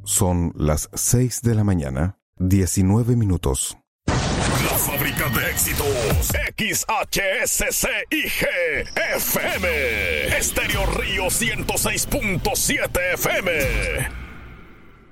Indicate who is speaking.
Speaker 1: Son las 6 de la mañana, 19 minutos.
Speaker 2: La fábrica de éxitos, XHSCIG FM, Estéreo Río 106.7 FM.